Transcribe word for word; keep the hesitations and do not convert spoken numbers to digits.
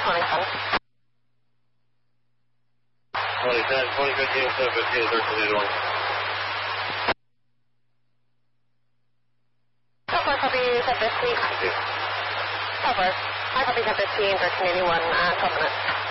twenty ten. twenty ten, twenty fifteen, seven fifteen, thirteen eighty-one. So far, copy seven fifteen. Thank you. So far. I copy seven fifteen, thirteen eighty-one, uh, twelve minutes.